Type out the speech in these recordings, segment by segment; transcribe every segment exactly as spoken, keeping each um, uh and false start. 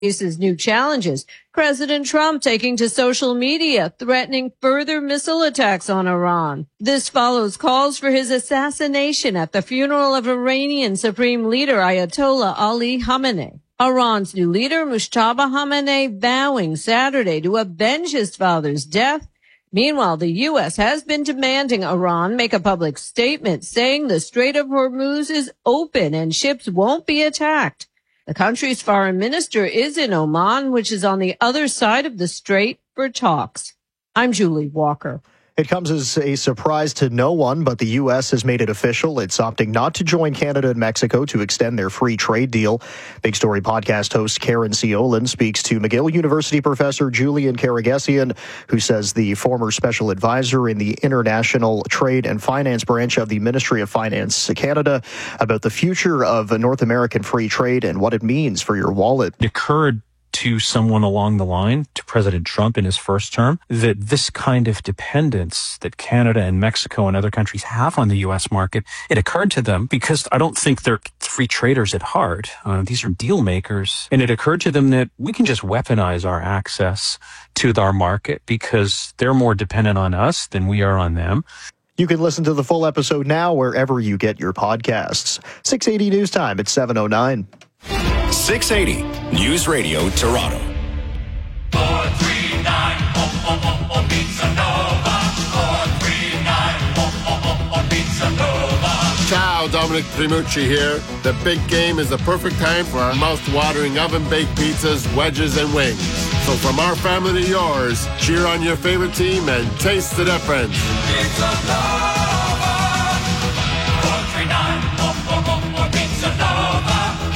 faces new challenges. President Trump taking to social media, threatening further missile attacks on Iran. This follows calls for his assassination at the funeral of Iranian Supreme Leader Ayatollah Ali Khamenei. Iran's new leader, Mujtaba Khamenei, vowing Saturday to avenge his father's death. Meanwhile, the U S has been demanding Iran make a public statement saying the Strait of Hormuz is open and ships won't be attacked. The country's foreign minister is in Oman, which is on the other side of the strait, for talks. I'm Julie Walker. It comes as a surprise to no one, but the U S has made it official. It's opting not to join Canada and Mexico to extend their free trade deal. Big Story podcast host Karen Siolan speaks to McGill University professor Julian Karagesian, who says the former special advisor in the International Trade and Finance branch of the Ministry of Finance Canada, about the future of North American free trade and what it means for your wallet. It occurred to someone along the line, to President Trump in his first term, that this kind of dependence that Canada and Mexico and other countries have on the U S market, it occurred to them because I don't think they're free traders at heart. Uh, these are deal makers. And it occurred to them that we can just weaponize our access to our market because they're more dependent on us than we are on them. You can listen to the full episode now wherever you get your podcasts. six eighty News Time at seven oh nine. six eighty News Radio Toronto. four three nine, oh, oh, oh, oh, Pizza Nova. four three nine, oh, oh, oh, oh, Pizza Nova. Ciao, Dominic Primucci here. The big game is the perfect time for our mouth-watering oven-baked pizzas, wedges, and wings. So from our family to yours, cheer on your favorite team and taste the difference. Pizza Nova. four three nine, oh, oh, oh, oh, Pizza Nova.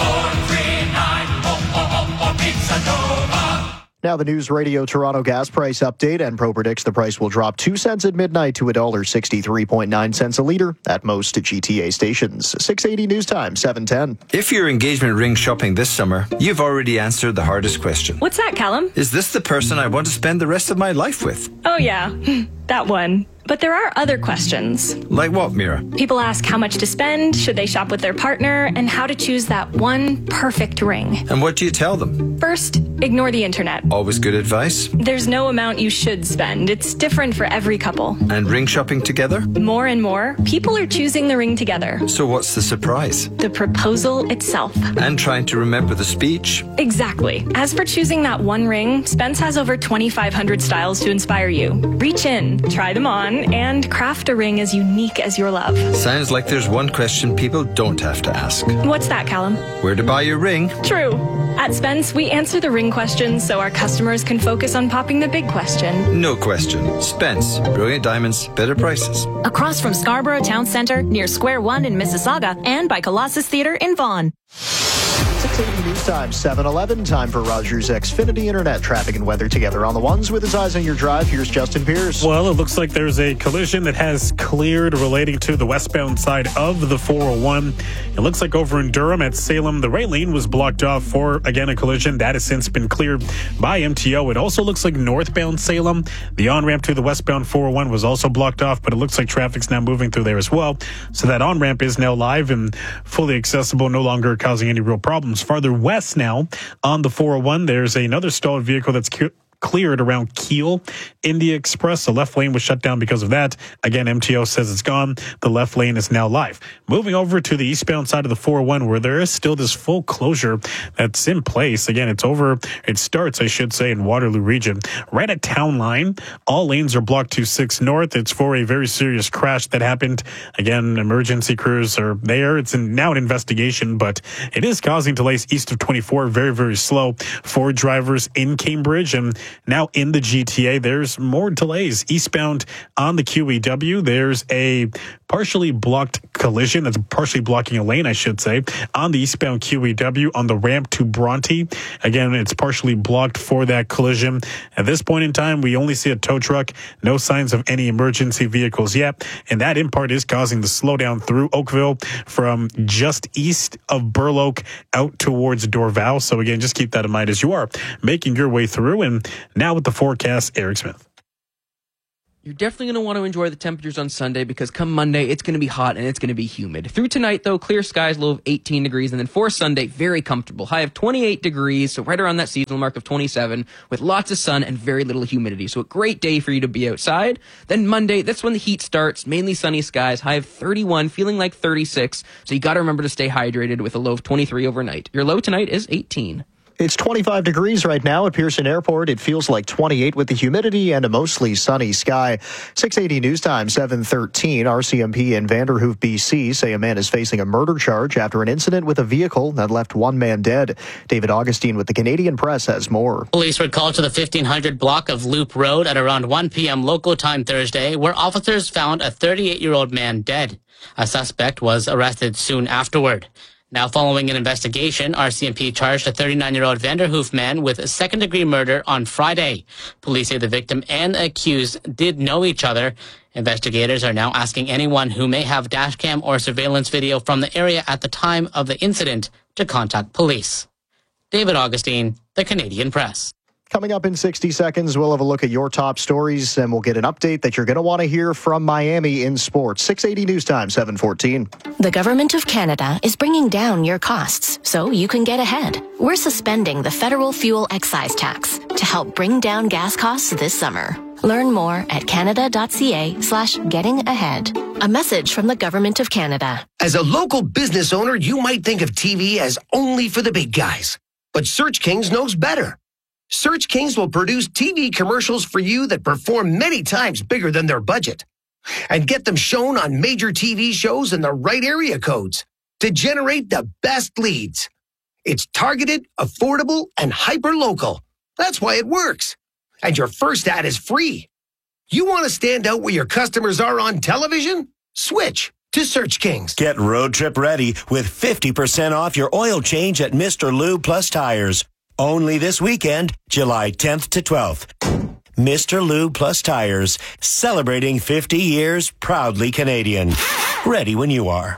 Now the News Radio Toronto gas price update. Enpro predicts the price will drop two cents at midnight to one dollar sixty-three point nine cents a litre at most G T A stations. six eighty News Time, seven ten. If you're engagement ring shopping this summer, you've already answered the hardest question. What's that, Callum? Is this the person I want to spend the rest of my life with? Oh yeah, that one. But there are other questions. Like what, Mira? People ask how much to spend, should they shop with their partner, and how to choose that one perfect ring. And what do you tell them? First, ignore the internet. Always good advice. There's no amount you should spend. It's different for every couple. And ring shopping together? More and more, people are choosing the ring together. So what's the surprise? The proposal itself. And trying to remember the speech? Exactly. As for choosing that one ring, Spence has over twenty-five hundred styles to inspire you. Reach in, try them on, and craft a ring as unique as your love. Sounds like there's one question people don't have to ask. What's that, Callum? Where to buy your ring? True. At Spence, we answer the ring questions so our customers can focus on popping the big question. No question. Spence. Brilliant diamonds, better prices. Across from Scarborough Town Centre, near Square One in Mississauga, and by Colossus Theatre in Vaughan. six eighty News Time, seven eleven. Time for Rogers Xfinity Internet traffic and weather together on the ones with his eyes on your drive. Here's Justin Pierce. Well, it looks like there's a collision that has cleared relating to the westbound side of the four oh one. It looks like over in Durham at Salem, the right lane was blocked off for, again, a collision. That has since been cleared by M T O. It also looks like northbound Salem, the on-ramp to the westbound four oh one was also blocked off, but it looks like traffic's now moving through there as well. So that on-ramp is now live and fully accessible, no longer causing any real problems. Farther west now on the four oh one, there's another stalled vehicle that's cu- cleared around Kiel India Express. The left lane was shut down because of that. Again, M T O says it's gone. The left lane is now live. Moving over to the eastbound side of the four oh one, where there is still this full closure that's in place. Again, it's over. It starts, I should say, in Waterloo region. Right at Town Line, all lanes are blocked to six North. It's for a very serious crash that happened. Again, emergency crews are there. It's in, now an investigation, but it is causing delays east of twenty-four. Very, very slow for drivers in Cambridge. And now in the G T A, there's more delays. Eastbound on the Q E W, there's a partially blocked collision. That's partially blocking a lane, I should say, on the eastbound Q E W on the ramp to Bronte. Again, it's partially blocked for that collision. At this point in time, we only see a tow truck. No signs of any emergency vehicles yet. And that in part is causing the slowdown through Oakville from just east of Burloak out towards Dorval. So again, just keep that in mind as you are making your way through. And now with the forecast, Eric Smith. You're definitely going to want to enjoy the temperatures on Sunday because come Monday, it's going to be hot and it's going to be humid. Through tonight, though, clear skies, low of eighteen degrees. And then for Sunday, very comfortable. High of twenty-eight degrees, so right around that seasonal mark of twenty-seven, with lots of sun and very little humidity. So a great day for you to be outside. Then Monday, that's when the heat starts. Mainly sunny skies, high of thirty-one, feeling like thirty-six. So you got to remember to stay hydrated with a low of twenty-three overnight. Your low tonight is eighteen. It's twenty-five degrees right now at Pearson Airport. It feels like twenty-eight with the humidity and a mostly sunny sky. six eighty News Time, seven thirteen. R C M P in Vanderhoof, B C say a man is facing a murder charge after an incident with a vehicle that left one man dead. David Augustine with the Canadian Press has more. Police were called to the fifteen hundred block of Loop Road at around one p.m. local time Thursday, where officers found a thirty-eight-year-old man dead. A suspect was arrested soon afterward. Now, following an investigation, R C M P charged a thirty-nine-year-old Vanderhoof man with second-degree murder on Friday. Police say the victim and accused did know each other. Investigators are now asking anyone who may have dashcam or surveillance video from the area at the time of the incident to contact police. David Augustine, the Canadian Press. Coming up in sixty seconds, we'll have a look at your top stories, and we'll get an update that you're going to want to hear from Miami in sports. six eighty News Time, seven fourteen. The Government of Canada is bringing down your costs so you can get ahead. We're suspending the federal fuel excise tax to help bring down gas costs this summer. Learn more at canada.ca slash getting ahead. A message from the Government of Canada. As a local business owner, you might think of T V as only for the big guys. But Search Kings knows better. Search Kings will produce T V commercials for you that perform many times bigger than their budget. And get them shown on major T V shows in the right area codes to generate the best leads. It's targeted, affordable, and hyper-local. That's why it works. And your first ad is free. You want to stand out where your customers are on television? Switch to Search Kings. Get road trip ready with fifty percent off your oil change at Mister Lube Plus Tires. Only this weekend, July tenth to twelfth. Mister Lube Plus Tires, celebrating fifty years, proudly Canadian. Ready when you are.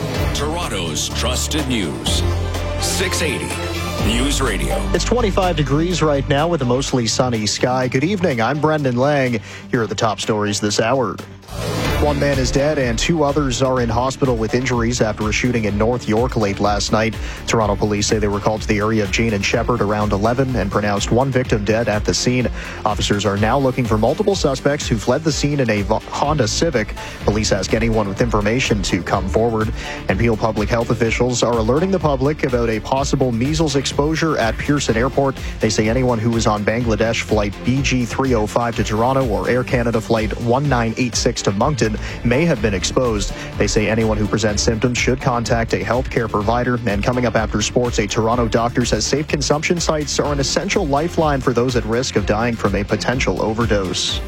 Toronto's trusted news. six eighty News Radio. It's twenty-five degrees right now with a mostly sunny sky. Good evening, I'm Brendan Lang. Here are the top stories this hour. One man is dead and two others are in hospital with injuries after a shooting in North York late last night. Toronto police say they were called to the area of Jane and Shepherd around eleven and pronounced one victim dead at the scene. Officers are now looking for multiple suspects who fled the scene in a Honda Civic. Police ask anyone with information to come forward. And Peel public health officials are alerting the public about a possible measles exposure at Pearson Airport. They say anyone who was on Bangladesh flight B G three oh five to Toronto or Air Canada flight one nine eight six to Moncton may have been exposed. They say anyone who presents symptoms should contact a healthcare provider. And coming up after sports, a Toronto doctor says safe consumption sites are an essential lifeline for those at risk of dying from a potential overdose.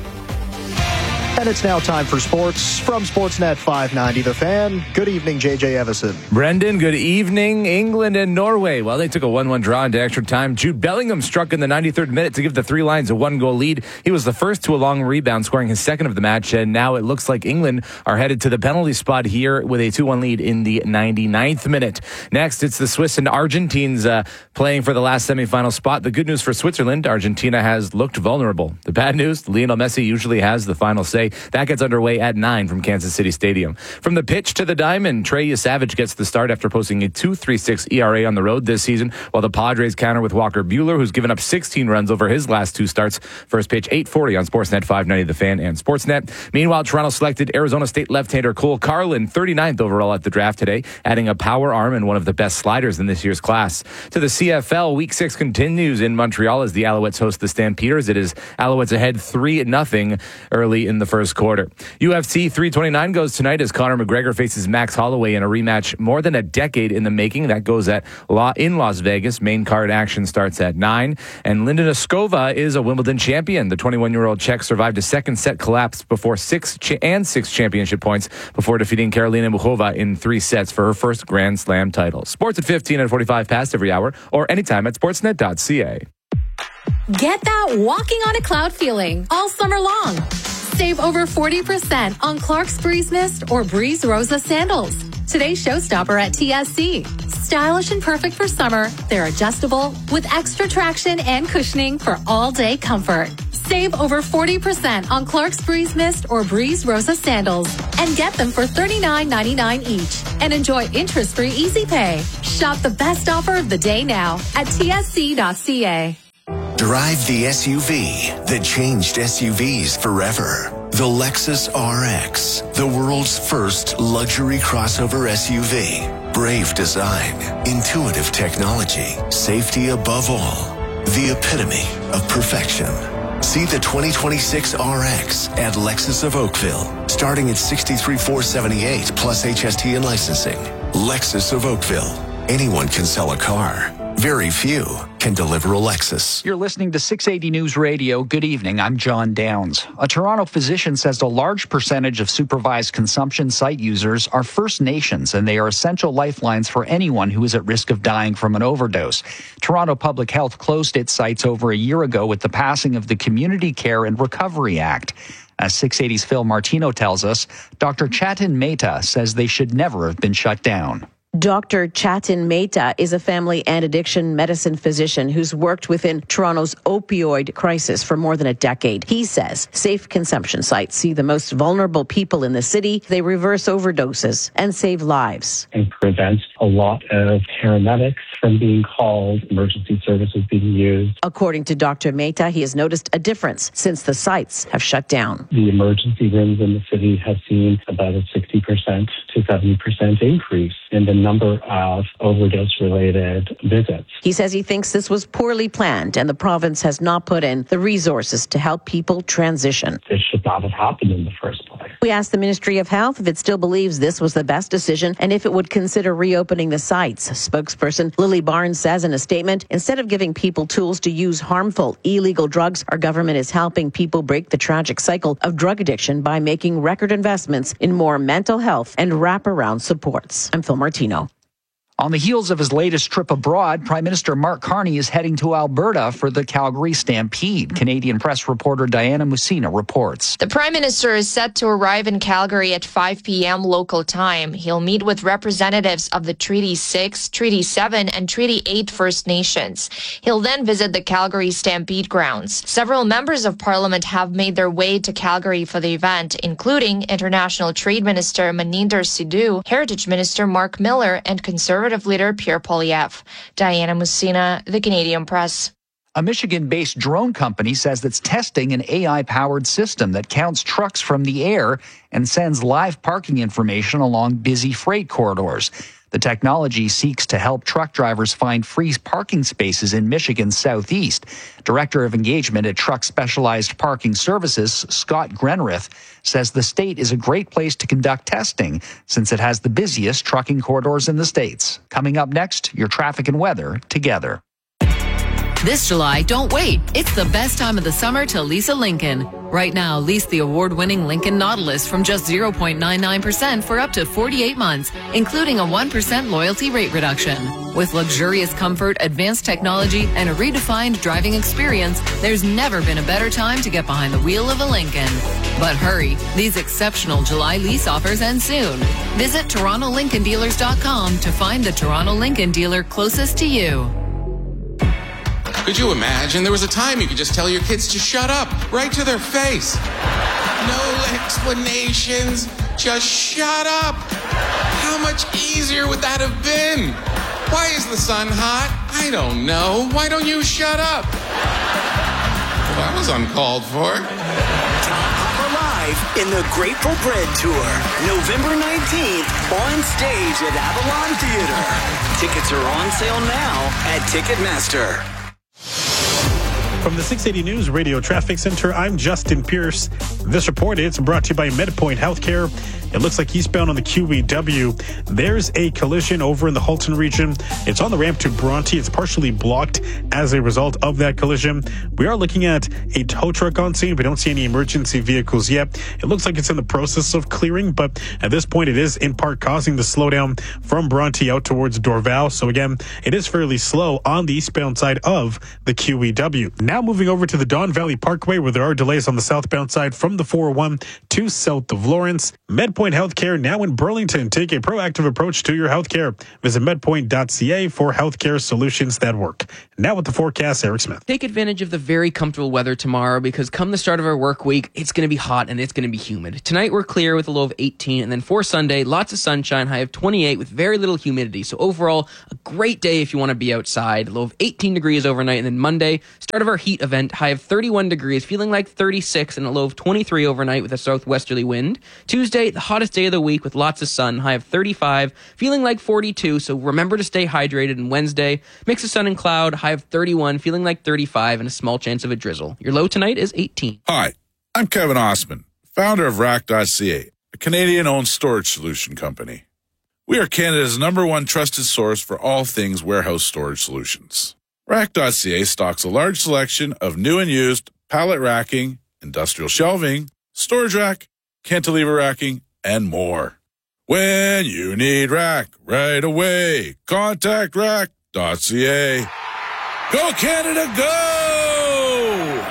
And it's now time for sports from Sportsnet five ninety The Fan. Good evening, J J Evison. Brendan, good evening. England and Norway. Well, they took a one one draw into extra time. Jude Bellingham struck in the ninety-third minute to give the Three Lions a one-goal lead. He was the first to a long rebound, scoring his second of the match. And now it looks like England are headed to the penalty spot here with a two one lead in the ninety-ninth minute. Next, it's the Swiss and Argentines uh, playing for the last semifinal spot. The good news for Switzerland, Argentina has looked vulnerable. The bad news, Lionel Messi usually has the final say. That gets underway at nine from Kansas City Stadium. From the pitch to the diamond, Trey Savage gets the start after posting a two point three six E R A on the road this season, while the Padres counter with Walker Buehler, who's given up sixteen runs over his last two starts. First pitch, eight forty on Sportsnet five ninety The Fan and Sportsnet. Meanwhile, Toronto selected Arizona State left-hander Cole Carlin, thirty-ninth overall at the draft today, adding a power arm and one of the best sliders in this year's class. To the C F L, Week six continues in Montreal as the Alouettes host the Stampeders. It is Alouettes ahead three nothing early in the first quarter. U F C three twenty-nine goes tonight as Conor McGregor faces Max Holloway in a rematch more than a decade in the making. That goes at law in Las Vegas. Main card action starts at nine. And Linda Noskova is a Wimbledon champion. The twenty-one-year-old Czech survived a second set collapse before six cha- and six championship points before defeating Karolina Muchova in three sets for her first Grand Slam title. Sports at fifteen and forty-five past every hour or anytime at sportsnet dot c a. Get that walking on a cloud feeling all summer long. Save over forty percent on Clark's Breeze Mist or Breeze Rosa sandals. Today's showstopper at T S C. Stylish and perfect for summer, they're adjustable with extra traction and cushioning for all-day comfort. Save over forty percent on Clark's Breeze Mist or Breeze Rosa sandals and get them for thirty-nine ninety-nine each and enjoy interest-free Easy Pay. Shop the best offer of the day now at T S C dot C A. Drive the S U V that changed S U Vs forever. The Lexus R X, the world's first luxury crossover S U V. Brave design, intuitive technology, safety above all. The epitome of perfection. See the twenty twenty-six R X at Lexus of Oakville, starting at sixty-three thousand four hundred seventy-eight plus H S T and licensing. Lexus of Oakville. Anyone can sell a car. Very few can deliver a Lexus. You're listening to six eighty News Radio. Good evening. I'm John Downs. A Toronto physician says a large percentage of supervised consumption site users are First Nations, and they are essential lifelines for anyone who is at risk of dying from an overdose. Toronto Public Health closed its sites over a year ago with the passing of the Community Care and Recovery Act. As six eighty's Phil Martino tells us, Doctor Chatin Mehta says they should never have been shut down. Doctor Chatin Mehta is a family and addiction medicine physician who's worked within Toronto's opioid crisis for more than a decade. He says safe consumption sites see the most vulnerable people in the city. They reverse overdoses and save lives. And prevent a lot of paramedics from being called, emergency services being used. According to Doctor Mehta, he has noticed a difference since the sites have shut down. The emergency rooms in the city have seen about a sixty percent to seventy percent increase in the number of overdose-related visits. He says he thinks this was poorly planned and the province has not put in the resources to help people transition. This should not have happened in the first place. We asked the Ministry of Health if it still believes this was the best decision and if it would consider reopening the sites. Spokesperson Lily Barnes says in a statement, instead of giving people tools to use harmful, illegal drugs, our government is helping people break the tragic cycle of drug addiction by making record investments in more mental health and wraparound supports. I'm Phil Martino. On the heels of his latest trip abroad, Prime Minister Mark Carney is heading to Alberta for the Calgary Stampede. Canadian press reporter Diana Musina reports. The Prime Minister is set to arrive in Calgary at five p.m. local time. He'll meet with representatives of the Treaty six, Treaty seven, and Treaty eight First Nations. He'll then visit the Calgary Stampede grounds. Several members of Parliament have made their way to Calgary for the event, including International Trade Minister Maninder Sidhu, Heritage Minister Mark Miller, and Conservative leader Pierre Poilievre. Diana Musina, The Canadian Press. A Michigan-based drone company says it's testing an A I-powered system that counts trucks from the air and sends live parking information along busy freight corridors. The technology seeks to help truck drivers find free parking spaces in Michigan's southeast. Director of Engagement at Truck Specialized Parking Services, Scott Grenrith, says the state is a great place to conduct testing since it has the busiest trucking corridors in the states. Coming up next, your traffic and weather together. This July, don't wait. It's the best time of the summer to lease a Lincoln. Right now, lease the award-winning Lincoln Nautilus from just zero point nine nine percent for up to forty-eight months, including a one percent loyalty rate reduction. With luxurious comfort, advanced technology, and a redefined driving experience, there's never been a better time to get behind the wheel of a Lincoln. But hurry, these exceptional July lease offers end soon. Visit Toronto Lincoln Dealers dot com to find the Toronto Lincoln dealer closest to you. Could you imagine there was a time you could just tell your kids to shut up right to their face? No explanations, just shut up. How much easier would that have been? Why is the sun hot? I don't know. Why don't you shut up? Well, that was uncalled for. Live in the Grateful Bread Tour, November nineteenth, on stage at Avalon Theater. Tickets are on sale now at Ticketmaster. From the six eighty News Radio Traffic Center, I'm Justin Pierce. This report is brought to you by MedPoint Healthcare. It looks like eastbound on the Q E W. There's a collision over in the Halton region. It's on the ramp to Bronte. It's partially blocked as a result of that collision. We are looking at a tow truck on scene. We don't see any emergency vehicles yet. It looks like it's in the process of clearing, but at this point it is in part causing the slowdown from Bronte out towards Dorval. So again, it is fairly slow on the eastbound side of the Q E W. Now moving over to the Don Valley Parkway, where there are delays on the southbound side from the four oh one to south of Lawrence. MedPoint MedPoint Healthcare now in Burlington. Take a proactive approach to your healthcare. Visit medpoint dot c a for healthcare solutions that work. Now with the forecast, Eric Smith. Take advantage of the very comfortable weather tomorrow because come the start of our work week, it's going to be hot and it's going to be humid. Tonight we're clear with a low of eighteen, and then for Sunday, lots of sunshine, high of twenty-eight with very little humidity. So overall, a great day if you want to be outside. Low of eighteen degrees overnight, and then Monday, start of our heat event, high of thirty-one degrees, feeling like thirty-six, and a low of twenty-three overnight with a southwesterly wind. Tuesday, the hottest day of the week with lots of sun, high of thirty-five, feeling like forty-two, so remember to stay hydrated. And Wednesday, mix of sun and cloud, high of thirty-one, feeling like thirty-five, and a small chance of a drizzle. Your low tonight is eighteen. Hi, I'm Kevin Osman, founder of rack dot c a, a Canadian-owned storage solution company. We are Canada's number one trusted source for all things warehouse storage solutions. rack dot c a stocks a large selection of new and used pallet racking, industrial shelving, storage rack, cantilever racking, and more. When you need rack right away, contact rack dot c a. Go Canada, go!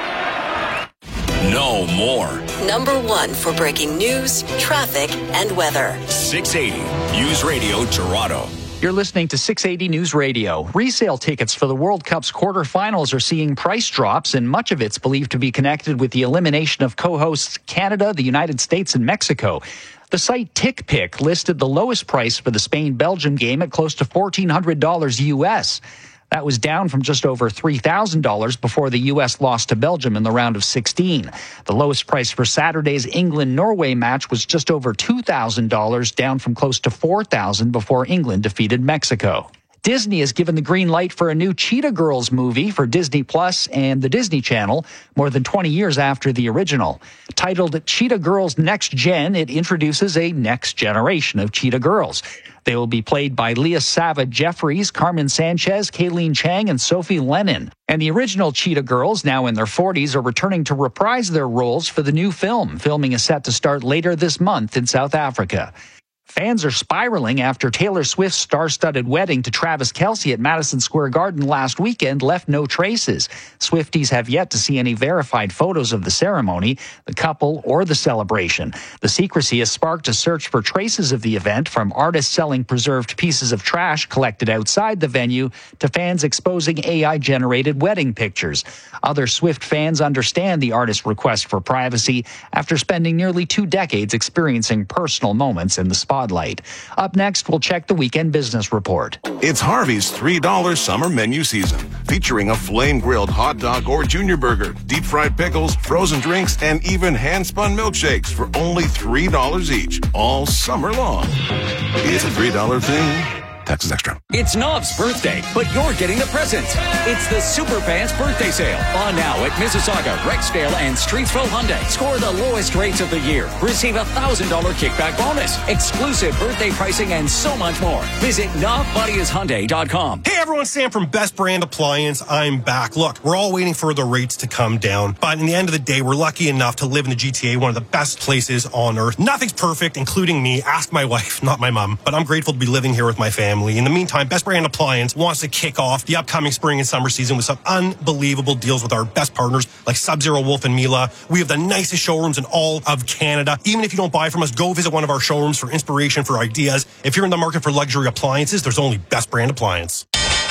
No more. Number one for breaking news, traffic, and weather. six eighty News Radio Toronto. You're listening to six eighty News Radio. Resale tickets for the World Cup's quarterfinals are seeing price drops, and much of it's believed to be connected with the elimination of co-hosts Canada, the United States, and Mexico. The site TickPick listed the lowest price for the Spain-Belgium game at close to fourteen hundred dollars U S. That was down from just over three thousand dollars before the U S lost to Belgium in the round of sixteen. The lowest price for Saturday's England-Norway match was just over two thousand dollars, down from close to four thousand dollars before England defeated Mexico. Disney has given the green light for a new Cheetah Girls movie for Disney Plus and the Disney Channel, more than twenty years after the original. Titled Cheetah Girls Next Gen, it introduces a next generation of Cheetah Girls. They will be played by Leah Sava Jeffries, Carmen Sanchez, Kayleen Chang, and Sophie Lennon. And the original Cheetah Girls, now in their forties, are returning to reprise their roles for the new film. Filming is set to start later this month in South Africa. Fans are spiraling after Taylor Swift's star-studded wedding to Travis Kelce at Madison Square Garden last weekend left no traces. Swifties have yet to see any verified photos of the ceremony, the couple, or the celebration. The secrecy has sparked a search for traces of the event, from artists selling preserved pieces of trash collected outside the venue to fans exposing A I-generated wedding pictures. Other Swift fans understand the artist's request for privacy after spending nearly two decades experiencing personal moments in the spotlight. Up next, we'll check the weekend business report. It's Harvey's three dollar summer menu season, featuring a flame-grilled hot dog or junior burger, deep-fried pickles, frozen drinks, and even hand-spun milkshakes for only three dollars each, all summer long. It's a three dollar thing. Taxes extra. It's Nov's birthday, but you're getting the presents. It's the Superfans birthday sale. On now at Mississauga, Rexdale, and Streetsville Hyundai. Score the lowest rates of the year. Receive a one thousand dollars kickback bonus. Exclusive birthday pricing and so much more. Visit Nov Bodies Hyundai dot com. Hey everyone, Sam from Best Brand Appliance. I'm back. Look, we're all waiting for the rates to come down, but in the end of the day, we're lucky enough to live in the G T A, one of the best places on earth. Nothing's perfect, including me. Ask my wife, not my mom, but I'm grateful to be living here with my family. In the meantime, Best Brand Appliance wants to kick off the upcoming spring and summer season with some unbelievable deals with our best partners like Sub-Zero, Wolf, and Mila. We have the nicest showrooms in all of Canada. Even if you don't buy from us, go visit one of our showrooms for inspiration, for ideas. If you're in the market for luxury appliances, there's only Best Brand Appliance.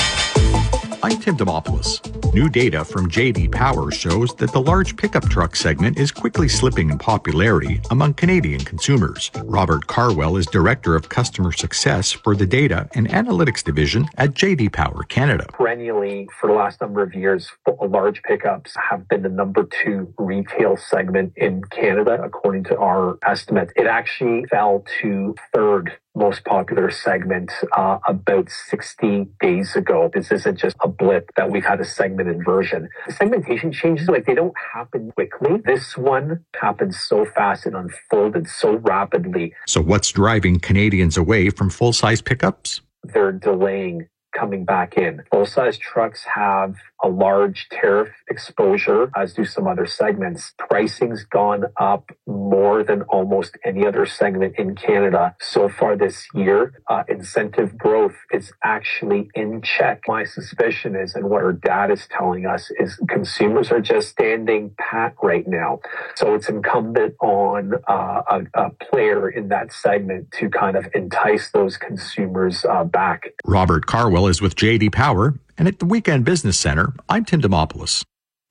I'm Tim Demopoulos. New data from J D Power shows that the large pickup truck segment is quickly slipping in popularity among Canadian consumers. Robert Carwell is Director of Customer Success for the Data and Analytics Division at J D Power Canada. Perennially, for the last number of years, large pickups have been the number two retail segment in Canada, according to our estimate. It actually fell to third most popular segment uh, about sixty days ago. This isn't just a blip that we've had a segment inversion. The segmentation changes, like, they don't happen quickly. This one happened so fast and unfolded so rapidly. So what's driving Canadians away from full-size pickups? They're delaying coming back in. Full-size trucks have a large tariff exposure, as do some other segments. Pricing's gone up more than almost any other segment in Canada so far this year. Uh, incentive growth is actually in check. My suspicion is, and what our data is telling us, is consumers are just standing pat right now. So it's incumbent on uh, a, a player in that segment to kind of entice those consumers uh, back. Robert Carwell is with J D Power, and at the Weekend Business Center, I'm Tim Demopoulos.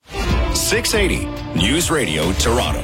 six eighty News Radio Toronto.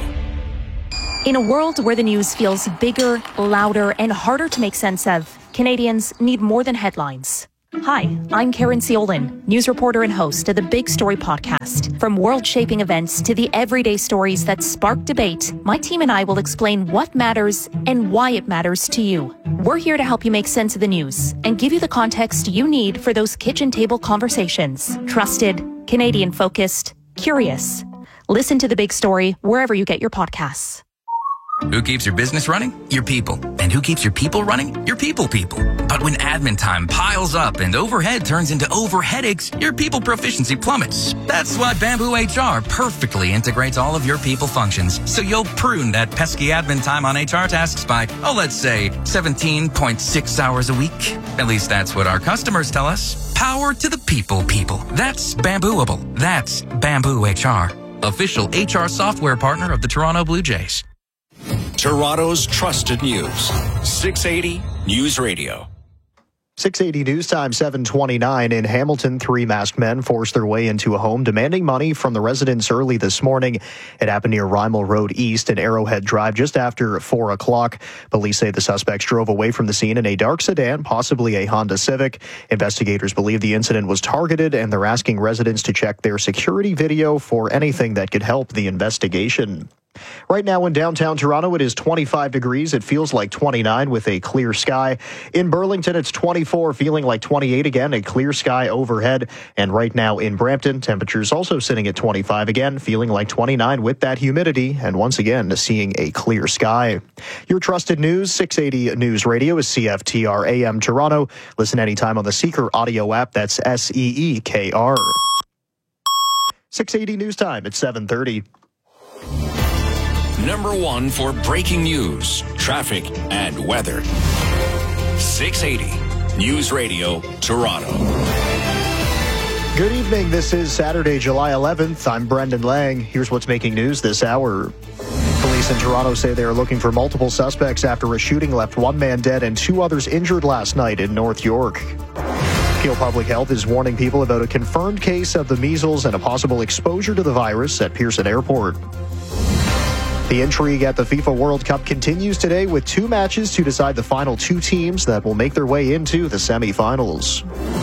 In a world where the news feels bigger, louder, and harder to make sense of, Canadians need more than headlines. Hi, I'm Karen Ciolin, news reporter and host of the Big Story podcast. From world-shaping events to the everyday stories that spark debate, my team and I will explain what matters and why it matters to you. We're here to help you make sense of the news and give you the context you need for those kitchen table conversations. Trusted, Canadian-focused, curious. Listen to The Big Story wherever you get your podcasts. Who keeps your business running? Your people. And who keeps your people running? Your people people. But when admin time piles up and overhead turns into over headaches, your people proficiency plummets. That's why Bamboo H R perfectly integrates all of your people functions. So you'll prune that pesky admin time on H R tasks by, oh, let's say seventeen point six hours a week. At least that's what our customers tell us. Power to the people people. That's Bambooable. That's Bamboo H R. Official H R software partner of the Toronto Blue Jays. Toronto's trusted news. six eighty News Radio. six eighty News Time, seven twenty-nine. In Hamilton, three masked men forced their way into a home demanding money from the residents early this morning. It happened near Rymel Road East and Arrowhead Drive just after four o'clock. Police say the suspects drove away from the scene in a dark sedan, possibly a Honda Civic. Investigators believe the incident was targeted, and they're asking residents to check their security video for anything that could help the investigation. Right now in downtown Toronto, it is twenty-five degrees. It feels like twenty-nine with a clear sky. In Burlington, it's twenty-four, feeling like twenty-eight again, a clear sky overhead. And right now in Brampton, temperatures also sitting at twenty-five again, feeling like twenty-nine with that humidity. And once again, seeing a clear sky. Your trusted news, six eighty News Radio is C F T R A M Toronto. Listen anytime on the Seeker audio app. That's S E E K R. six eighty News Time at seven thirty. Number one for breaking news, traffic, and weather. six eighty News Radio Toronto. Good evening. This is Saturday, July eleventh. I'm Brendan Lang. Here's what's making news this hour. Police in Toronto say they are looking for multiple suspects after a shooting left one man dead and two others injured last night in North York. Peel Public Health is warning people about a confirmed case of the measles and a possible exposure to the virus at Pearson Airport. The intrigue at the FIFA World Cup continues today with two matches to decide the final two teams that will make their way into the semifinals.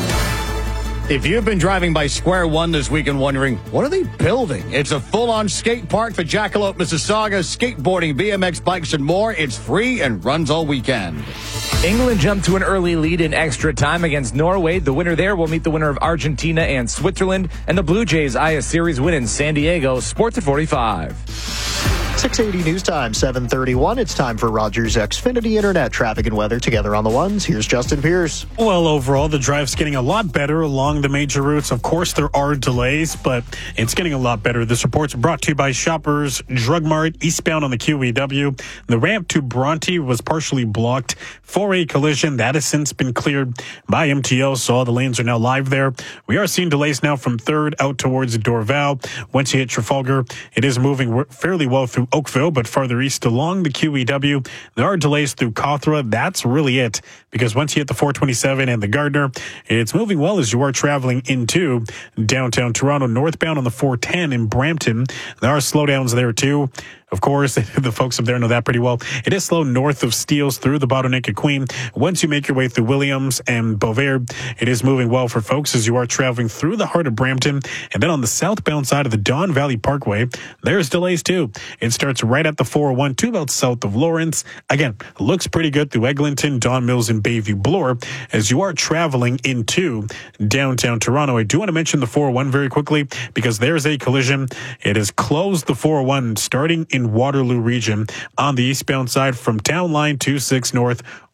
If you've been driving by Square One this week and wondering, what are they building? It's a full-on skate park for Jackalope, Mississauga, skateboarding, B M X bikes, and more. It's free and runs all weekend. England jumped to an early lead in extra time against Norway. The winner there will meet the winner of Argentina and Switzerland. And the Blue Jays eye a series win in San Diego. Sports at forty-five. six eighty News Time, seven thirty-one. It's time for Rogers Xfinity Internet traffic and weather together on the ones. Here's Justin Pierce. Well, overall, the drive's getting a lot better along the major routes. Of course, there are delays, but it's getting a lot better. This report's brought to you by Shoppers Drug Mart, eastbound on the Q E W. The ramp to Bronte was partially blocked for a collision. That has since been cleared by M T O, so all the lanes are now live there. We are seeing delays now from third out towards Dorval. Once you hit Trafalgar, it is moving fairly well through Oakville, but farther east along the Q E W, there are delays through Cawthra. That's really it, because once you hit the four twenty-seven and the Gardner, it's moving well as you are traveling into downtown Toronto. Northbound on the four ten in Brampton, there are slowdowns there too. Of course, the folks up there know that pretty well. It is slow north of Steeles through the bottleneck at Queen. Once you make your way through Williams and Beauvais, it is moving well for folks as you are traveling through the heart of Brampton. And then on the southbound side of the Don Valley Parkway, there's delays too. It starts right at the four oh one, two belts south of Lawrence. Again, looks pretty good through Eglinton, Don Mills, and Bayview Bloor as you are traveling into downtown Toronto. I do want to mention the four oh one very quickly because there's a collision. It has closed the four oh one starting in Waterloo region on the eastbound side from Town Line two six North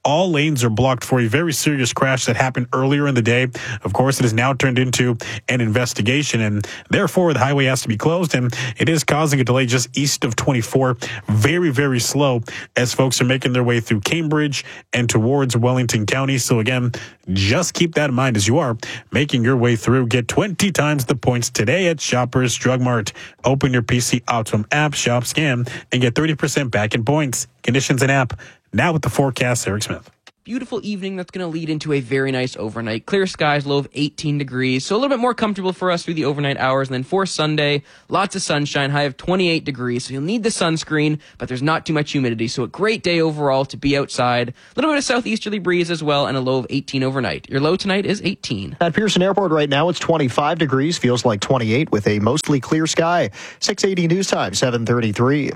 All lanes are blocked for a very serious crash that happened earlier in the day. Of course, it has now turned into an investigation, and therefore the highway has to be closed, and it is causing a delay just east of twenty-four. Very, very slow as folks are making their way through Cambridge and towards Wellington County. So again, just keep that in mind as you are making your way through. Get twenty times the points today at Shoppers Drug Mart. Open your P C Optimum app, shop, scan, and get thirty percent back in points. Conditions and app. Now with the forecast, Eric Smith. Beautiful evening that's going to lead into a very nice overnight. Clear skies, low of eighteen degrees, so a little bit more comfortable for us through the overnight hours. And then for Sunday, lots of sunshine, high of twenty-eight degrees, so you'll need the sunscreen, but there's not too much humidity. So a great day overall to be outside. A little bit of southeasterly breeze as well, and a low of eighteen overnight. Your low tonight is eighteen. At Pearson Airport right now, it's twenty-five degrees, feels like twenty-eight with a mostly clear sky. six eighty News Time, seven thirty-three.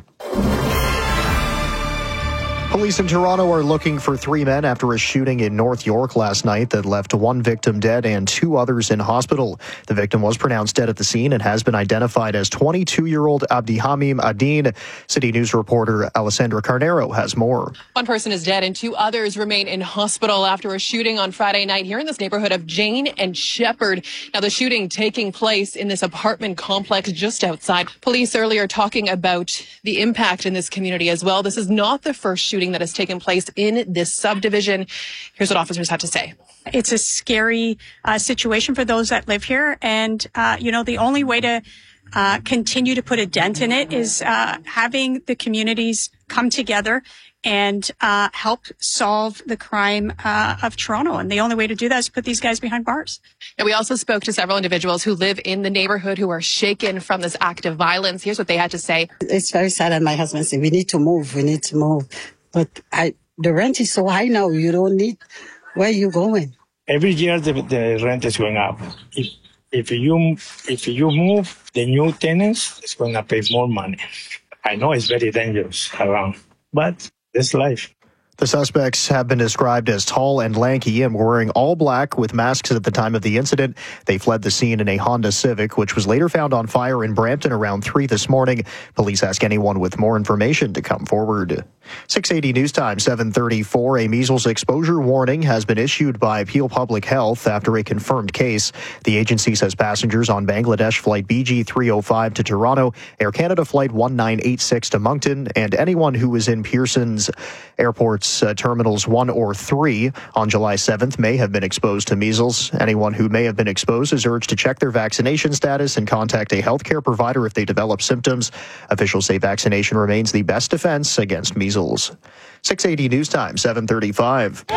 Police in Toronto are looking for three men after a shooting in North York last night that left one victim dead and two others in hospital. The victim was pronounced dead at the scene and has been identified as twenty-two-year-old Abdihamim Adin. City News reporter Alessandra Carnero has more. One person is dead and two others remain in hospital after a shooting on Friday night here in this neighborhood of Jane and Shepherd. Now, the shooting taking place in this apartment complex just outside. Police earlier talking about the impact in this community as well. This is not the first shooting that has taken place in this subdivision. Here's what officers had to say. It's a scary uh, situation for those that live here. And, uh, you know, the only way to uh, continue to put a dent in it is uh, having the communities come together and uh, help solve the crime uh, of Toronto. And the only way to do that is put these guys behind bars. And we also spoke to several individuals who live in the neighborhood who are shaken from this act of violence. Here's what they had to say. It's very sad. And my husband said, we need to move. We need to move. But I, the rent is so high now. You don't need. Where are you going? Every year the, the rent is going up. If if you if you move, the new tenants is going to pay more money. I know it's very dangerous around, but it's life. The suspects have been described as tall and lanky and were wearing all black with masks at the time of the incident. They fled the scene in a Honda Civic, which was later found on fire in Brampton around three this morning. Police ask anyone with more information to come forward. six eighty News Time, seven thirty-four. A measles exposure warning has been issued by Peel Public Health after a confirmed case. The agency says passengers on Bangladesh flight B G three oh five to Toronto, Air Canada flight one nine eight six to Moncton, and anyone who is in Pearson's Airport's uh, terminals one or three on July seventh may have been exposed to measles. Anyone who may have been exposed is urged to check their vaccination status and contact a healthcare provider if they develop symptoms. Officials say vaccination remains the best defense against measles. six eighty News Time, seven thirty-five.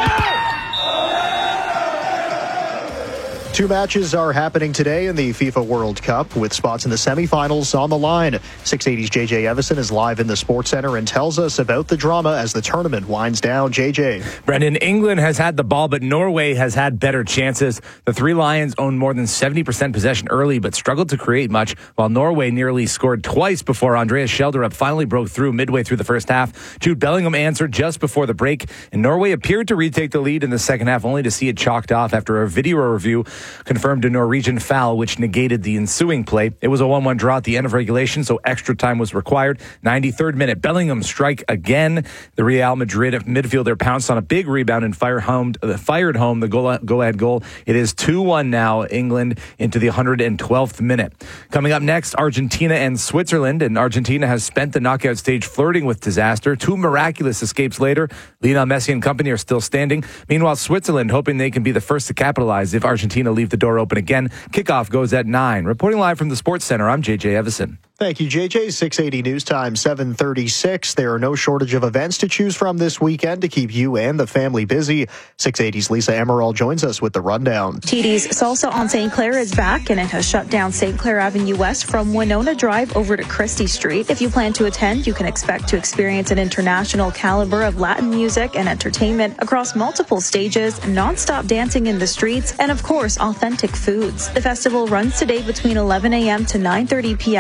Two matches are happening today in the FIFA World Cup with spots in the semifinals on the line. six eighty's J J Evison is live in the Sports Center and tells us about the drama as the tournament winds down. J J. Brendan, England has had the ball, but Norway has had better chances. The Three Lions own more than seventy percent possession early, but struggled to create much, while Norway nearly scored twice before Andreas Schjelderup finally broke through midway through the first half. Jude Bellingham answered just before the break, and Norway appeared to retake the lead in the second half, only to see it chalked off after a video review confirmed a Norwegian foul, which negated the ensuing play. It was a one one draw at the end of regulation, so extra time was required. ninety-third minute, Bellingham strike again. The Real Madrid midfielder pounced on a big rebound and fired home, uh, fired home the goal, go-ahead goal. It is two one now, England into the one hundred twelfth minute. Coming up next, Argentina and Switzerland, and Argentina has spent the knockout stage flirting with disaster. Two miraculous escapes later, Lionel Messi and company are still standing. Meanwhile, Switzerland hoping they can be the first to capitalize if Argentina leave the door open again. Kickoff goes at nine. Reporting live from the Sports Center, I'm J J Evison. Thank you, J J. six eighty News Time, seven thirty-six. There are no shortage of events to choose from this weekend to keep you and the family busy. six eighty's Lisa Emerald joins us with the rundown. T D's Salsa on Saint Clair is back, and it has shut down Saint Clair Avenue West from Winona Drive over to Christie Street. If you plan to attend, you can expect to experience an international caliber of Latin music and entertainment across multiple stages, non-stop dancing in the streets, and of course, authentic foods. The festival runs today between eleven a.m. to nine thirty p.m., as well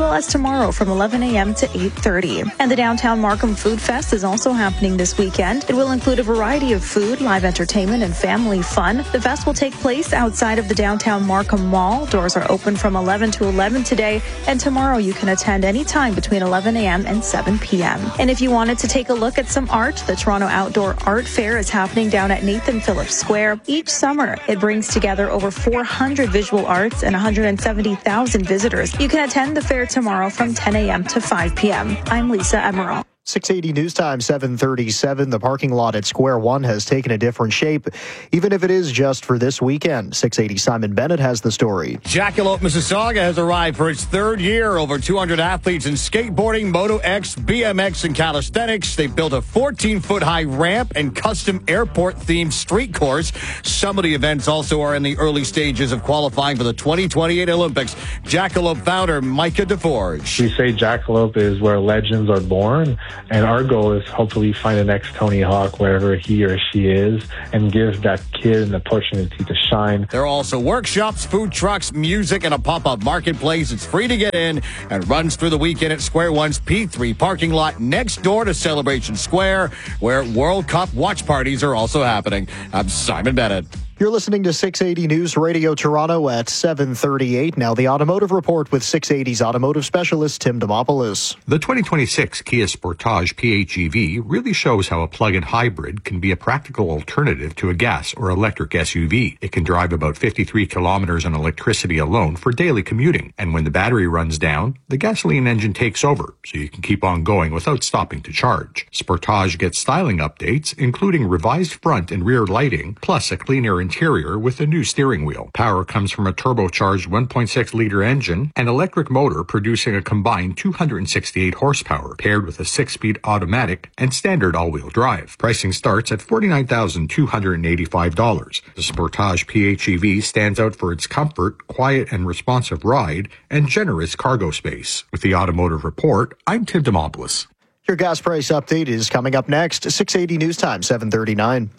well as tomorrow from eleven a.m. to eight thirty. And the Downtown Markham Food Fest is also happening this weekend. It will include a variety of food, live entertainment, and family fun. The fest will take place outside of the Downtown Markham Mall. Doors are open from eleven to eleven today, and tomorrow you can attend anytime between eleven a.m. and seven p.m. And if you wanted to take a look at some art, the Toronto Outdoor Art Fair is happening down at Nathan Phillips Square. Each summer, it brings together over four hundred visual arts and one hundred seventy thousand visitors. You can attend the fair tomorrow from ten a.m. to five p.m. I'm Lisa Emerald. six eighty News Time, seven thirty-seven. The parking lot at Square One has taken a different shape, even if it is just for this weekend. six eighty Simon Bennett has the story. Jackalope, Mississauga has arrived for its third year. Over two hundred athletes in skateboarding, Moto X, B M X, and calisthenics. They've built a fourteen-foot high ramp and custom airport-themed street course. Some of the events also are in the early stages of qualifying for the twenty twenty-eight Olympics. Jackalope founder Micah DeForge. We say Jackalope is where legends are born. And our goal is hopefully find the next Tony Hawk wherever he or she is and give that kid an opportunity to shine. There are also workshops, food trucks, music, and a pop-up marketplace. It's free to get in and runs through the weekend at Square One's P three parking lot next door to Celebration Square, where World Cup watch parties are also happening. I'm Simon Bennett. You're listening to six eighty News Radio Toronto at seven thirty-eight. Now the Automotive Report with six eighty's automotive specialist Tim Demopoulos. The twenty twenty-six Kia Sportage P H E V really shows how a plug-in hybrid can be a practical alternative to a gas or electric S U V. It can drive about fifty-three kilometers on electricity alone for daily commuting. And when the battery runs down, the gasoline engine takes over, so you can keep on going without stopping to charge. Sportage gets styling updates, including revised front and rear lighting, plus a cleaner interior with a new steering wheel. Power comes from a turbocharged one point six liter engine and electric motor producing a combined two hundred sixty-eight horsepower, paired with a six-speed automatic and standard all-wheel drive. Pricing starts at forty-nine thousand two hundred eighty-five dollars. The Sportage P H E V stands out for its comfort, quiet and responsive ride, and generous cargo space. With the Automotive Report, I'm Tim Demopoulos. Your gas price update is coming up next. six eighty News Time, seven thirty-nine.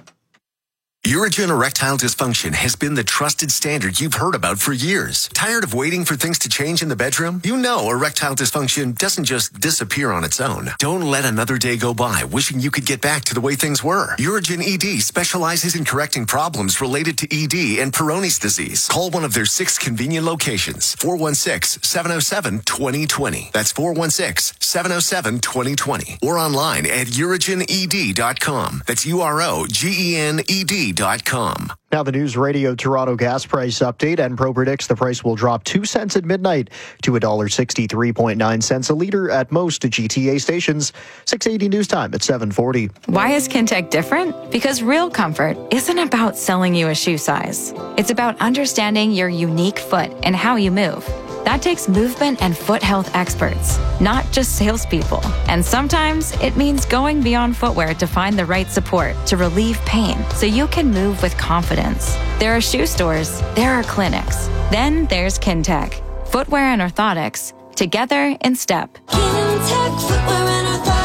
Urigen erectile dysfunction has been the trusted standard you've heard about for years. Tired of waiting for things to change in the bedroom? You know erectile dysfunction doesn't just disappear on its own. Don't let another day go by wishing you could get back to the way things were. Urigen E D specializes in correcting problems related to E D and Peyronie's disease. Call one of their six convenient locations. four one six, seven oh seven, two oh two oh. That's four one six, seven oh seven, two oh two oh. Or online at urigen e d dot com. That's U R O G E N E D dot com. Now the News Radio Toronto gas price update. Enpro predicts the price will drop two cents at midnight to one dollar sixty-three point nine cents a litre at most G T A stations. six eighty News Time at seven forty. Why is Kintec different? Because real comfort isn't about selling you a shoe size. It's about understanding your unique foot and how you move. That takes movement and foot health experts, not just salespeople. And sometimes it means going beyond footwear to find the right support to relieve pain so you can move with confidence. There are shoe stores, there are clinics. Then there's Kintec. Footwear and orthotics, together in step. Kintec Footwear and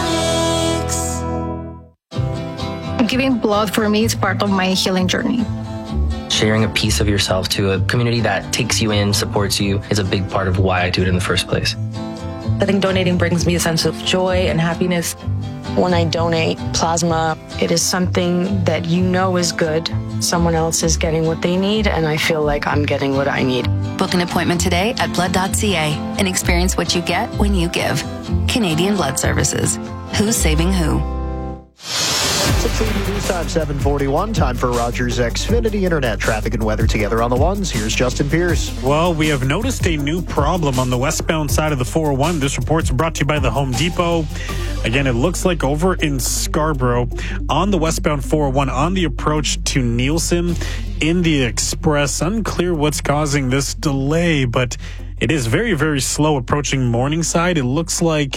Orthotics. Giving blood for me is part of my healing journey. Sharing a piece of yourself to a community that takes you in, supports you, is a big part of why I do it in the first place. I think donating brings me a sense of joy and happiness. When I donate plasma, it is something that you know is good. Someone else is getting what they need, and I feel like I'm getting what I need. Book an appointment today at blood dot c a and experience what you get when you give. Canadian Blood Services. Who's saving who? six eighty News Time, seven forty-one. Time for Rogers Xfinity Internet traffic and weather together on the ones. Here's Justin Pierce. Well, we have noticed a new problem on the westbound side of the four oh one. This report's brought to you by the Home Depot. Again, it looks like over in Scarborough on the westbound four oh one on the approach to Nielsen in the Express. Unclear what's causing this delay, but it is very, very slow approaching Morningside. It looks like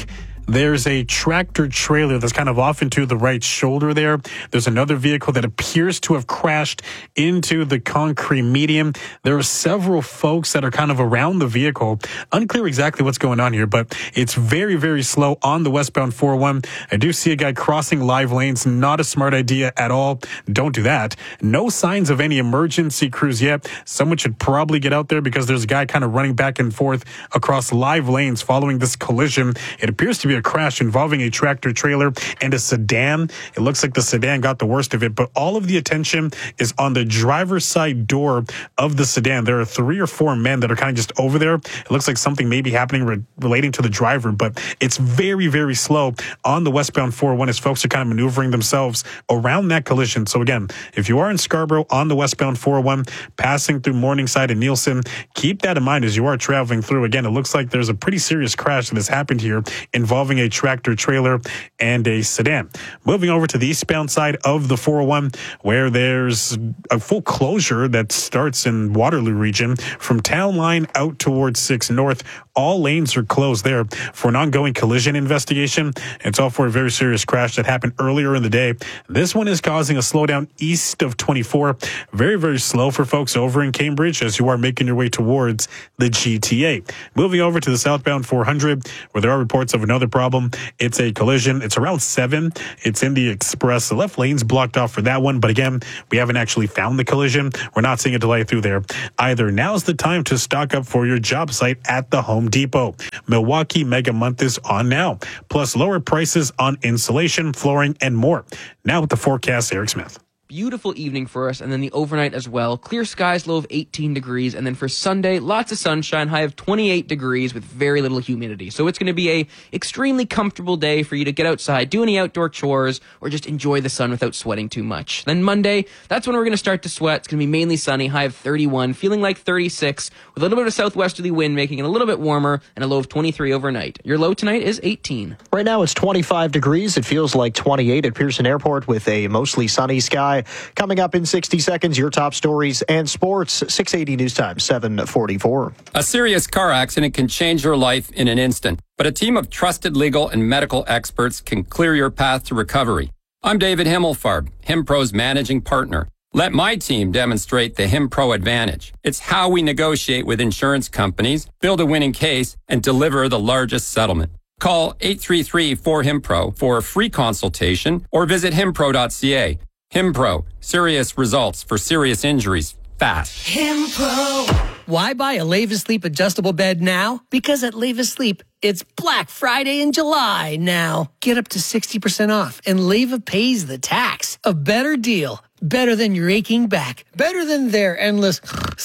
there's a tractor trailer that's kind of off into the right shoulder there. There's another vehicle that appears to have crashed into the concrete median. There are several folks that are kind of around the vehicle. Unclear exactly what's going on here, but it's very, very slow on the westbound four oh one. I do see a guy crossing live lanes. Not a smart idea at all. Don't do that. No signs of any emergency crews yet. Someone should probably get out there because there's a guy kind of running back and forth across live lanes following this collision. It appears to be a crash involving a tractor trailer and a sedan. It looks like the sedan got the worst of it, but all of the attention is on the driver's side door of the sedan. There are three or four men that are kind of just over there. It looks like something may be happening re- relating to the driver, but it's very, very slow on the westbound four oh one as folks are kind of maneuvering themselves around that collision. So again, if you are in Scarborough on the westbound four oh one, passing through Morningside and Nielsen, keep that in mind as you are traveling through. Again, it looks like there's a pretty serious crash that has happened here involving a tractor trailer and a sedan. Moving over to the eastbound side of the four oh one, where there's a full closure that starts in Waterloo region from Town Line out towards six North. All lanes are closed there for an ongoing collision investigation. It's all for a very serious crash that happened earlier in the day. This one is causing a slowdown east of twenty-four. Very, very slow for folks over in Cambridge as you are making your way towards the G T A. Moving over to the southbound four hundred, where there are reports of another problem. It's a collision. It's around seven. It's in the express. The left lane's blocked off for that one. But again, we haven't actually found the collision. We're not seeing a delay through there either. Now's the time to stock up for your job site at the Home Depot. Milwaukee Mega Month is on now, plus lower prices on insulation, flooring, and more. Now with the forecast, Eric Smith. Beautiful evening for us, and then the overnight as well. Clear skies, low of eighteen degrees, and then for Sunday, lots of sunshine, high of twenty-eight degrees with very little humidity. So it's going to be a extremely comfortable day for you to get outside, do any outdoor chores, or just enjoy the sun without sweating too much. Then Monday, that's when we're going to start to sweat. It's going to be mainly sunny, high of thirty-one, feeling like thirty-six, with a little bit of southwesterly wind making it a little bit warmer, and a low of twenty-three overnight. Your low tonight is eighteen. Right now it's twenty-five degrees. It feels like twenty-eight at Pearson Airport with a mostly sunny sky. Coming up in sixty seconds, your top stories and sports. six eighty News Time, seven forty-four. A serious car accident can change your life in an instant, but a team of trusted legal and medical experts can clear your path to recovery. I'm David Himmelfarb, HimPro's managing partner. Let my team demonstrate the HimPro advantage. It's how we negotiate with insurance companies, build a winning case, and deliver the largest settlement. Call eight three three, four, HIMPRO for a free consultation or visit himpro dot c a. HimPro, serious results for serious injuries, fast. HimPro. Why buy a Levis Sleep adjustable bed now? Because at Levis Sleep, it's Black Friday in July now. Get up to sixty percent off and Leva pays the tax. A better deal. Better than your aching back. Better than their endless...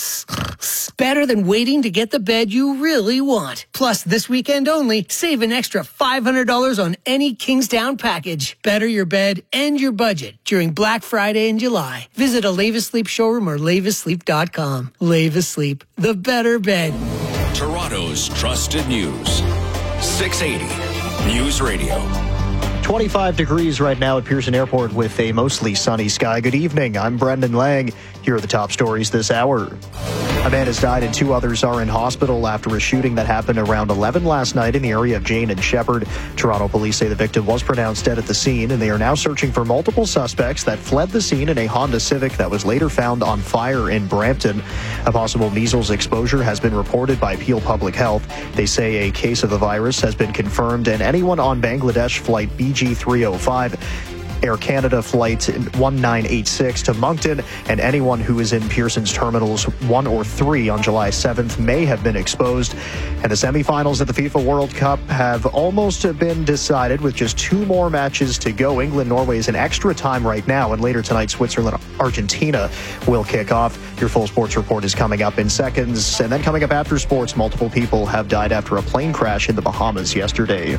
Better than waiting to get the bed you really want. Plus, this weekend only, save an extra five hundred dollars on any Kingstown package. Better your bed and your budget during Black Friday in July. Visit a Levis Sleep showroom or levis sleep dot com. Levis Sleep, the better bed. Toronto's trusted news. six eighty News Radio. twenty-five degrees right now at Pearson Airport with a mostly sunny sky. Good evening. I'm Brendan Lang. Here are the top stories this hour. A man has died and two others are in hospital after a shooting that happened around eleven last night in the area of Jane and Shepherd. Toronto police say the victim was pronounced dead at the scene, and they are now searching for multiple suspects that fled the scene in a Honda Civic that was later found on fire in Brampton. A possible measles exposure has been reported by Peel Public Health. They say a case of the virus has been confirmed, and anyone on Bangladesh flight B G three oh five, Air Canada flight one nine eight six to Moncton, and anyone who is in Pearson's terminals one or three on July seventh may have been exposed. And the semifinals at the FIFA World Cup have almost been decided with just two more matches to go. England, Norway is in extra time right now, and later tonight, Switzerland, Argentina will kick off. Your full sports report is coming up in seconds. And then coming up after sports, multiple people have died after a plane crash in the Bahamas yesterday.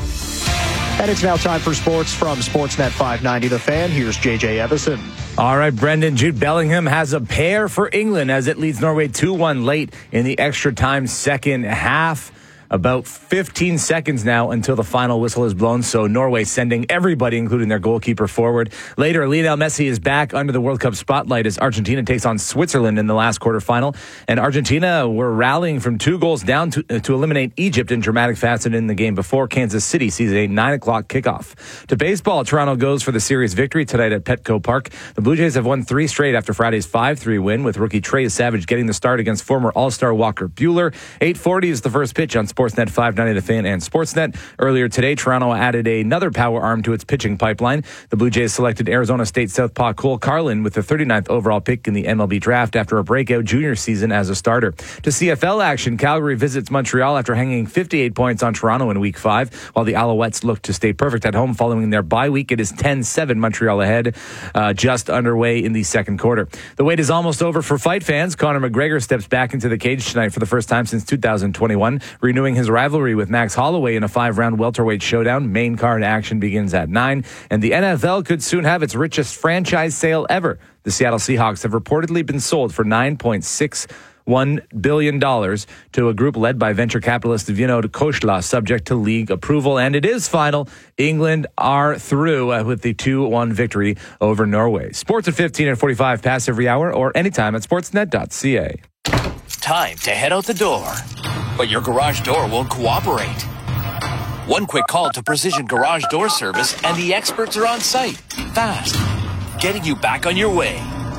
And it's now time for sports from Sportsnet five ninety The Fan. Here's J J Evison. All right, Brendan. Jude Bellingham has a pair for England as it leads Norway two one late in the extra time second half. About fifteen seconds now until the final whistle is blown, so Norway sending everybody, including their goalkeeper, forward. Later, Lionel Messi is back under the World Cup spotlight as Argentina takes on Switzerland in the last quarterfinal. And Argentina were rallying from two goals down to, uh, to eliminate Egypt in dramatic fashion in the game before Kansas City sees a nine o'clock kickoff. To baseball, Toronto goes for the series victory tonight at Petco Park. The Blue Jays have won three straight after Friday's five three win, with rookie Trey Savage getting the start against former All-Star Walker Buehler. eight forty is the first pitch on Sportsnet five ninety The Fan and Sportsnet. Earlier today, Toronto added another power arm to its pitching pipeline. The Blue Jays selected Arizona State southpaw Cole Carlin with the thirty-ninth overall pick in the M L B draft after a breakout junior season as a starter. To C F L action, Calgary visits Montreal after hanging fifty-eight points on Toronto in Week five, while the Alouettes look to stay perfect at home following their bye week. It is ten seven Montreal ahead, uh, just underway in the second quarter. The wait is almost over for fight fans. Conor McGregor steps back into the cage tonight for the first time since two thousand twenty-one, renewing his rivalry with Max Holloway in a five-round welterweight showdown. Main card action begins at nine, and the N F L could soon have its richest franchise sale ever. The Seattle Seahawks have reportedly been sold for nine point six one billion dollars to a group led by venture capitalist Vinod Khosla, subject to league approval. And it is final. England are through uh, with the two one victory over Norway. Sports at fifteen and forty-five, pass every hour or anytime at sportsnet dot c a. Time to head out the door, but your garage door won't cooperate. One quick call to Precision Garage Door Service and the experts are on site, fast, getting you back on your way.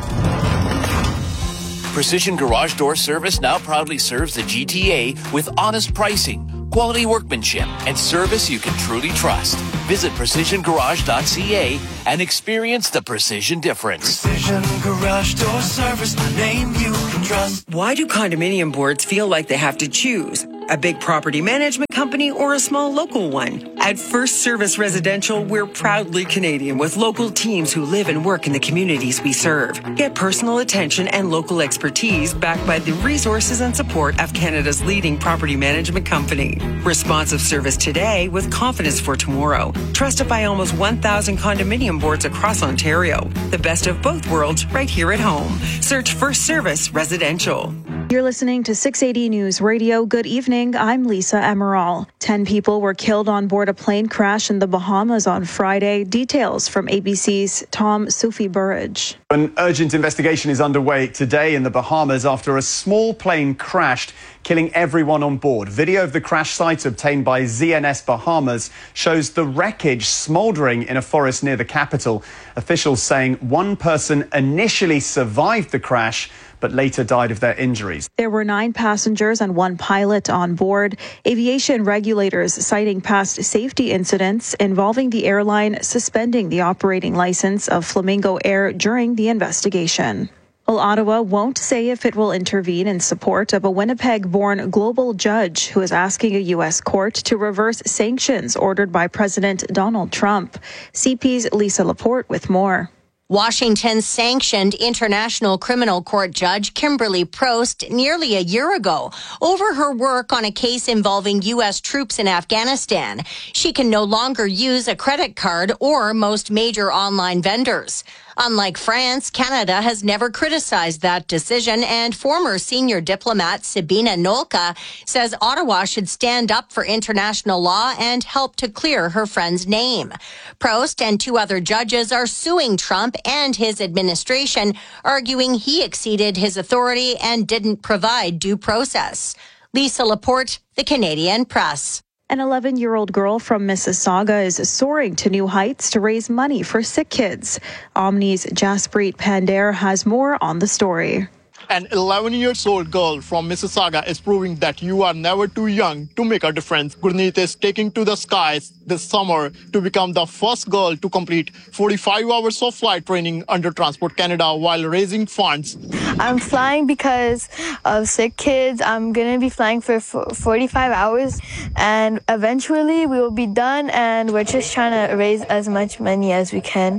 Precision Garage Door Service now proudly serves the G T A with honest pricing, quality workmanship, and service you can truly trust. Visit precision garage dot c a and experience the precision difference. Precision Garage Door Service, a name you can trust. Why do condominium boards feel like they have to choose? A big property management company or a small local one? At First Service Residential, we're proudly Canadian with local teams who live and work in the communities we serve. Get personal attention and local expertise backed by the resources and support of Canada's leading property management company. Responsive service today with confidence for tomorrow. Trusted by almost one thousand condominium boards across Ontario. The best of both worlds right here at home. Search First Service Residential. You're listening to six eighty News Radio. Good evening. I'm Lisa Emerald. Ten people were killed on board a plane crash in the Bahamas on Friday. Details from A B C's Tom Sufi Burridge. An urgent investigation is underway today in the Bahamas after a small plane crashed, killing everyone on board. Video of the crash site obtained by Z N S Bahamas shows the wreckage smoldering in a forest near the capital. Officials saying one person initially survived the crash, but later died of their injuries. There were nine passengers and one pilot on board. Aviation regulators citing past safety incidents involving the airline suspending the operating license of Flamingo Air during the investigation. Well, Ottawa won't say if it will intervene in support of a Winnipeg-born global judge who is asking a U S court to reverse sanctions ordered by President Donald Trump. C P's Lisa Laporte with more. Washington's sanctioned International Criminal Court judge Kimberly Prost nearly a year ago over her work on a case involving U S troops in Afghanistan. She can no longer use a credit card or most major online vendors. Unlike France, Canada has never criticized that decision, and former senior diplomat Sabina Nolka says Ottawa should stand up for international law and help to clear her friend's name. Prost and two other judges are suing Trump and his administration, arguing he exceeded his authority and didn't provide due process. Lisa Laporte, The Canadian Press. An eleven-year-old girl from Mississauga is soaring to new heights to raise money for sick kids. Omni's Jaspreet Pandare has more on the story. An eleven-year-old girl from Mississauga is proving that you are never too young to make a difference. Gurneet is taking to the skies this summer to become the first girl to complete forty-five hours of flight training under Transport Canada while raising funds. I'm flying because of sick kids. I'm going to be flying for forty-five hours, and eventually we will be done, and we're just trying to raise as much money as we can.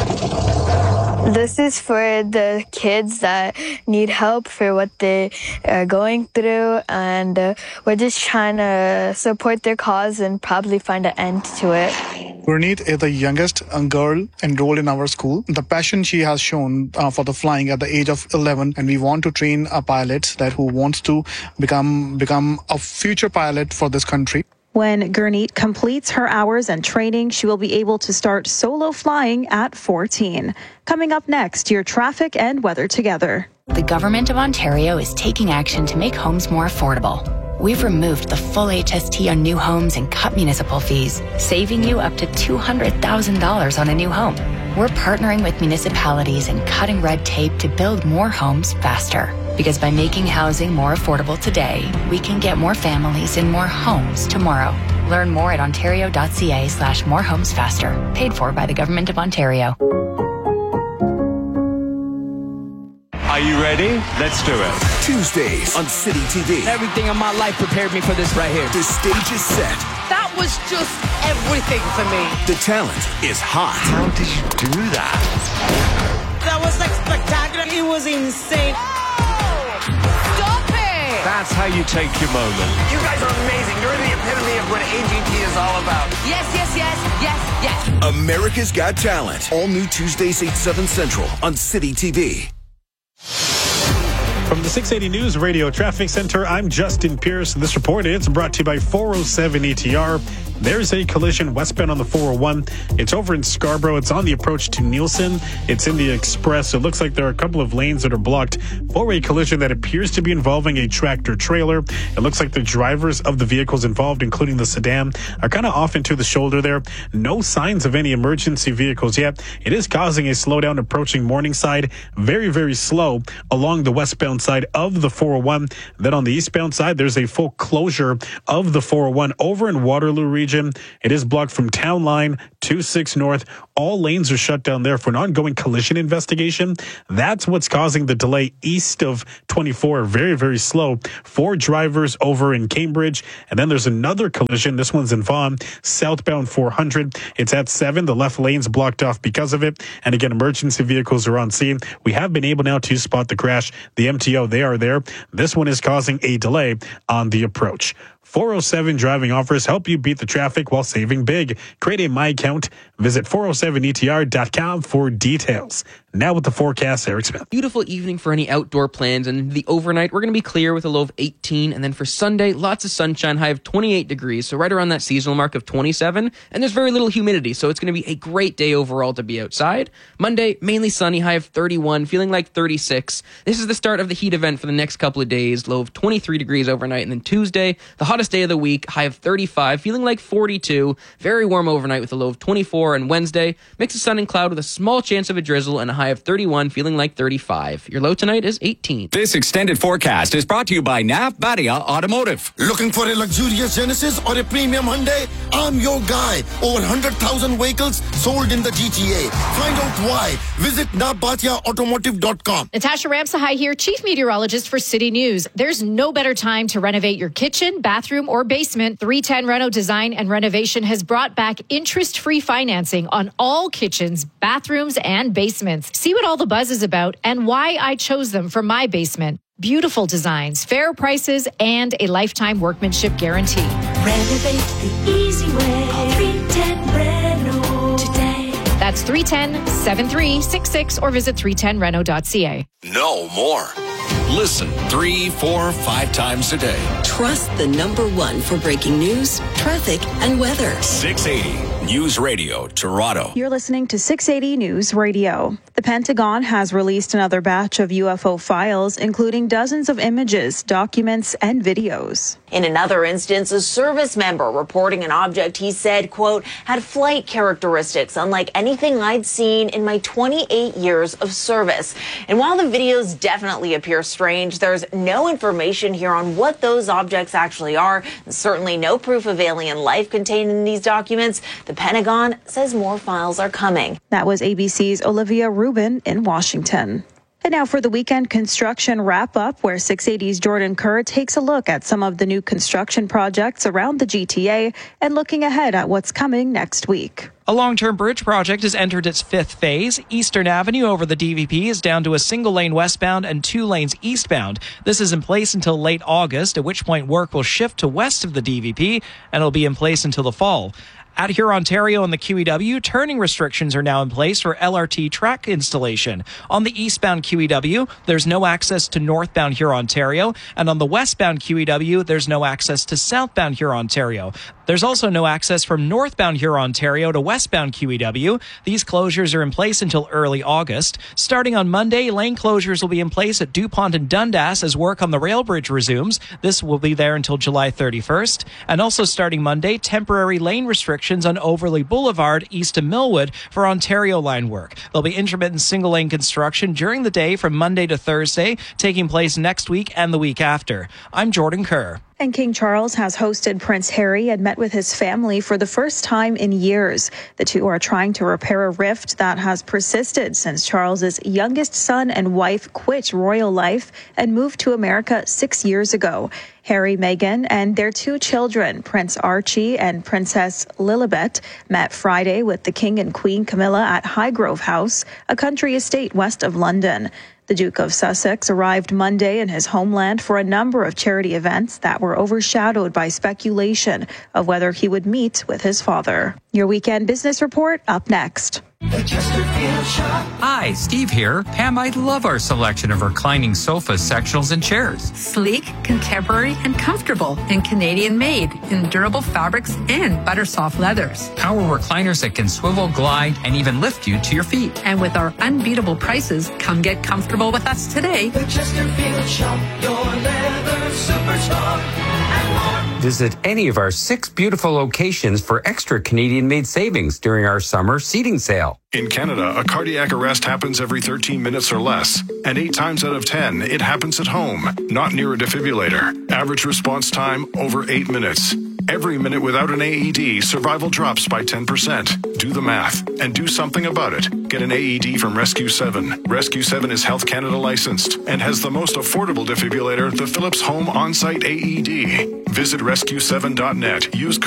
This is for the kids that need help for what they are going through, and uh, we're just trying to support their cause and probably find an end to it. Gurneet is the youngest girl enrolled in our school. The passion she has shown uh, for the flying at the age of eleven, and we want to train a pilot that who wants to become become a future pilot for this country. When Gurneet completes her hours and training, she will be able to start solo flying at fourteen. Coming up next, your traffic and weather together. The Government of Ontario is taking action to make homes more affordable. We've removed the full H S T on new homes and cut municipal fees, saving you up to two hundred thousand dollars on a new home. We're partnering with municipalities and cutting red tape to build more homes faster. Because by making housing more affordable today, we can get more families in more homes tomorrow. Learn more at ontario.ca slash more homes faster. Paid for by the Government of Ontario. Are you ready? Let's do it. Tuesdays on City T V. Everything in my life prepared me for this right here. The stage is set. That was just everything for me. The talent is hot. How did you do that? That was like spectacular. It was insane. Stop it! That's how you take your moment. You guys are amazing. You're the epitome of what A G T is all about. Yes, yes, yes, yes, yes. America's Got Talent. All new Tuesdays, eight, seven Central on City T V. From the six eighty News Radio Traffic Center, I'm Justin Pierce. This report is brought to you by four oh seven E T R. There's a collision westbound on the four oh one. It's over in Scarborough. It's on the approach to Nielsen. It's in the Express. It looks like there are a couple of lanes that are blocked. Four-way collision that appears to be involving a tractor trailer. It looks like the drivers of the vehicles involved, including the sedan, are kind of off into the shoulder there. No signs of any emergency vehicles yet. It is causing a slowdown approaching Morningside. Very, very slow along the westbound side of the four oh one. Then on the eastbound side, there's a full closure of the four oh one over in Waterloo region. It is blocked from Town Line to six North. All lanes are shut down there for an ongoing collision investigation. That's what's causing the delay east of twenty-four. Very, very slow. Four drivers over in Cambridge. And then there's another collision. This one's in Vaughan, southbound four hundred. It's at seven. The left lane's blocked off because of it. And again, emergency vehicles are on scene. We have been able now to spot the crash. The M T O, they are there. This one is causing a delay on the approach. four oh seven driving offers help you beat the traffic while saving big. Create a My Account. Visit four oh seven E T R dot com for details. Now with the forecast, Eric Smith. Beautiful evening for any outdoor plans. And the overnight, we're going to be clear with a low of eighteen. And then for Sunday, lots of sunshine, high of twenty-eight degrees. So right around that seasonal mark of twenty-seven. And there's very little humidity. So it's going to be a great day overall to be outside. Monday, mainly sunny, high of thirty-one, feeling like thirty-six. This is the start of the heat event for the next couple of days. Low of twenty-three degrees overnight. And then Tuesday, the hottest day of the week, high of thirty-five, feeling like forty-two. Very warm overnight with a low of twenty-four. And Wednesday, mix of sun and cloud with a small chance of a drizzle and a high of thirty-one, feeling like thirty-five. Your low tonight is eighteen. This extended forecast is brought to you by Navbadia Automotive. Looking for a luxurious Genesis or a premium Hyundai? I'm your guy. Over one hundred thousand vehicles sold in the G T A. Find out why. Visit navbadia automotive dot com. Natasha Ramsahai here, Chief Meteorologist for City News. There's no better time to renovate your kitchen, bathroom, or basement. three ten Reno Design and Renovation has brought back interest-free financing on all kitchens, bathrooms, and basements. See what all the buzz is about and why I chose them for my basement. Beautiful designs, fair prices, and a lifetime workmanship guarantee. Renovate the easy way. Call three ten Reno today. That's three one zero, seven three six six or visit three ten reno dot c a. No more. Listen three, four, five times a day. Trust the number one for breaking news, traffic, and weather. six eighty News Radio, Toronto. You're listening to six eighty News Radio. The Pentagon has released another batch of U F O files, including dozens of images, documents, and videos. In another instance, a service member reporting an object he said, quote, had flight characteristics unlike anything I'd seen in my twenty-eight years of service. And while the videos definitely appear strange, there's no information here on what those objects actually are, and certainly no proof of alien life contained in these documents. The Pentagon says more files are coming. That was A B C's Olivia Rubin in Washington. And now for the weekend construction wrap up, where six eighty's Jordan Kerr takes a look at some of the new construction projects around the G T A and looking ahead at what's coming next week. A long-term bridge project has entered its fifth phase. Eastern Avenue over the D V P is down to a single lane westbound and two lanes eastbound. This is in place until late August, at which point work will shift to west of the D V P and it'll be in place until the fall. At Hurontario and the Q E W, turning restrictions are now in place for L R T track installation. On the eastbound Q E W, there's no access to northbound Hurontario, and on the westbound Q E W, there's no access to southbound Hurontario. There's also no access from northbound Hurontario to westbound Q E W. These closures are in place until early August. Starting on Monday, lane closures will be in place at DuPont and Dundas as work on the rail bridge resumes. This will be there until July thirty-first. And also starting Monday, temporary lane restrictions on Overley Boulevard east of Millwood for Ontario line work. There'll be intermittent single lane construction during the day from Monday to Thursday, taking place next week and the week after. I'm Jordan Kerr. And King Charles has hosted Prince Harry and met with his family for the first time in years. The two are trying to repair a rift that has persisted since Charles's youngest son and wife quit royal life and moved to America six years ago. Harry, Meghan, and their two children, Prince Archie and Princess Lilibet, met Friday with the King and Queen Camilla at Highgrove House, a country estate west of London. The Duke of Sussex arrived Monday in his homeland for a number of charity events that were overshadowed by speculation of whether he would meet with his father. Your weekend business report up next. Hi, Steve here. Pam, I love our selection of reclining sofas, sectionals, and chairs. Sleek, contemporary, and comfortable, and Canadian made in durable fabrics and butter soft leathers. Our recliners that can swivel, glide, and even lift you to your feet. And with our unbeatable prices, come get comfortable with us today. The Chesterfield Shop, your leather superstar, and more. Visit any of our six beautiful locations for extra Canadian-made savings during our summer seating sale. In Canada, a cardiac arrest happens every thirteen minutes or less, and eight times out of ten, it happens at home, not near a defibrillator. Average response time, over eight minutes. Every minute without an A E D, survival drops by ten percent. Do the math and do something about it. Get an A E D from Rescue seven. Rescue seven is Health Canada licensed and has the most affordable defibrillator, the Philips Home On-Site A E D. Visit rescue seven dot net. Use